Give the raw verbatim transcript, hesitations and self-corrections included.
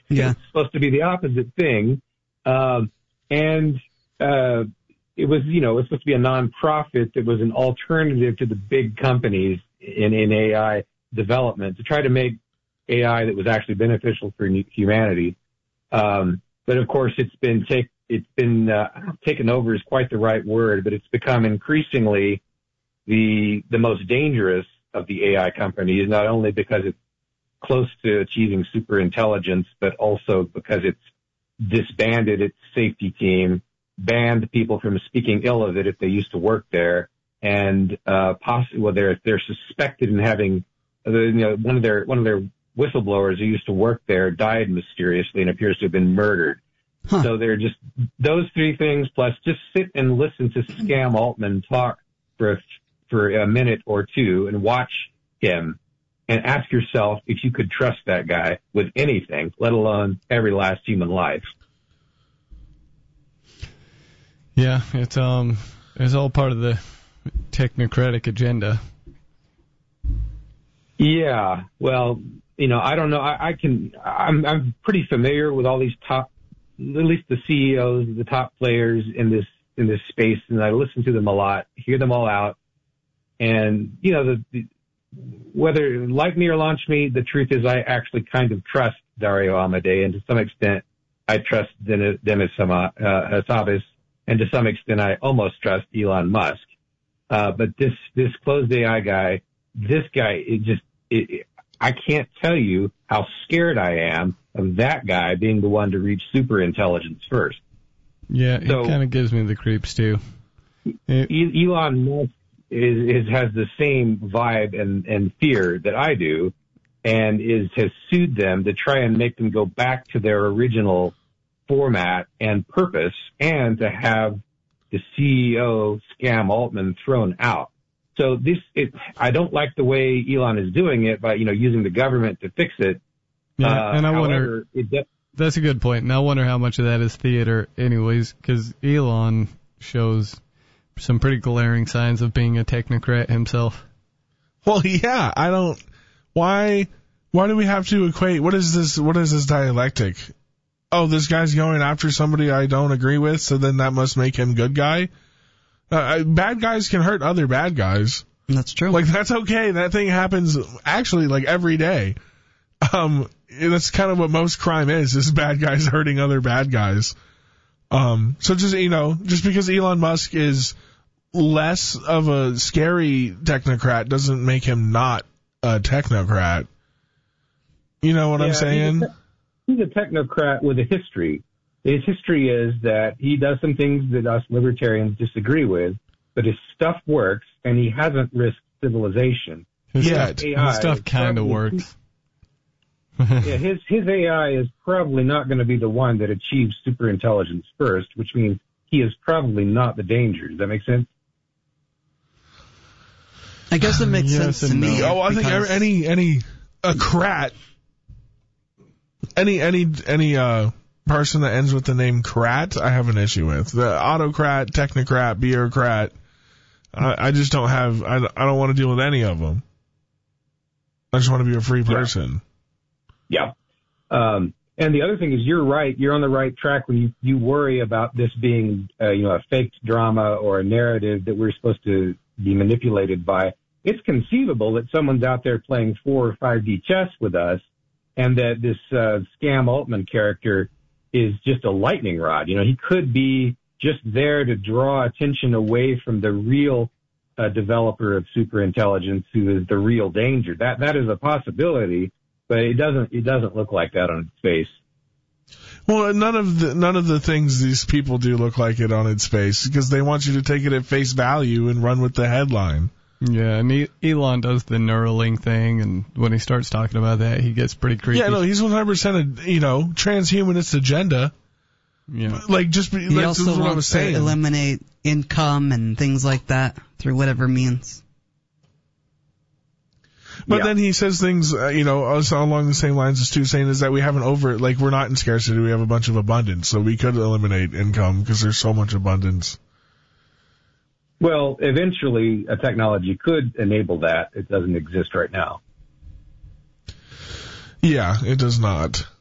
Yeah. It's supposed to be the opposite thing. Um, and uh, it was, you know, it was supposed to be a nonprofit that was an alternative to the big companies in, in A I development to try to make A I that was actually beneficial for humanity. Um, but of course, it's been take, it's been uh, taken over is quite the right word, but it's become increasingly the the most dangerous of the A I companies, not only because it's close to achieving super intelligence, but also because it's disbanded its safety team, banned people from speaking ill of it if they used to work there, and uh, possibly well, they're they're suspected in having, you know, one of their one of their whistleblowers who used to work there died mysteriously and appears to have been murdered. Huh. So they're just those three things, plus just sit and listen to Scam Altman talk for a, for a minute or two and watch him and ask yourself if you could trust that guy with anything, let alone every last human life. Yeah, it's um, it's all part of the technocratic agenda. Yeah, well, you know, I don't know. I, I can. I'm I'm pretty familiar with all these top, at least the C E Os, the top players in this in this space, and I listen to them a lot, hear them all out, and you know, the, the whether like me or launch me, the truth is I actually kind of trust Dario Amodei, and to some extent I trust Demis Hassabis, and to some extent I almost trust Elon Musk. Uh, but this this closed A I guy, this guy, it just it, I can't tell you how scared I am of that guy being the one to reach super intelligence first. Yeah, so, it kind of gives me the creeps too. It, Elon Musk is, is has the same vibe and, and fear that I do, and is has sued them to try and make them go back to their original format and purpose, and to have the C E O Scam Altman thrown out. So this, it, I don't like the way Elon is doing it by, you know, using the government to fix it. Yeah, uh, and I however, wonder. It de- That's a good point. And I wonder how much of that is theater, anyways, because Elon shows some pretty glaring signs of being a technocrat himself. Well, yeah, I don't. Why? Why do we have to equate? What is this? What is this dialectic? Oh, this guy's going after somebody I don't agree with, so then that must make him good guy. Uh, bad guys can hurt other bad guys. That's true. Like, that's okay. That thing happens actually like every day. Um, that's kind of what most crime is, is bad guys hurting other bad guys. Um, so just, you know, just because Elon Musk is less of a scary technocrat doesn't make him not a technocrat. You know what yeah, I'm saying? He's a, he's a technocrat with a history. His history is that he does some things that us libertarians disagree with, but his stuff works, and he hasn't risked civilization. His yeah, stuff, his stuff kind of works. yeah, his his A I is probably not going to be the one that achieves super intelligence first, which means he is probably not the danger. Does that make sense? I guess it makes yes sense to me. Oh, I think any any a crat, any any any uh. person that ends with the name crat, I have an issue with. The autocrat, technocrat, bureaucrat, I, I just don't have, I, I don't want to deal with any of them. I just want to be a free person. Yeah. yeah. Um, and the other thing is, you're right. You're on the right track when you, you worry about this being, uh, you know, a faked drama or a narrative that we're supposed to be manipulated by. It's conceivable that someone's out there playing four or five D chess with us, and that this uh, Scam Altman character is just a lightning rod. You know, he could be just there to draw attention away from the real uh, developer of superintelligence, who is the real danger. That that is a possibility, but it doesn't it doesn't look like that on its face. Well, none of the none of the things these people do look like it on its face, because they want you to take it at face value and run with the headline. Yeah, and Elon does the Neuralink thing, and when he starts talking about that, he gets pretty creepy. Yeah, no, he's one hundred percent a, you know, transhumanist agenda. Yeah. Like, just, he like, also this is what wants I was saying. to eliminate income and things like that through whatever means. But yeah. then he says things, uh, you know, also along the same lines as Stu saying is that we have an over, like, we're not in scarcity, we have a bunch of abundance, so we could eliminate income because there's so much abundance. Well, eventually a technology could enable that. It doesn't exist right now. Yeah, it does not.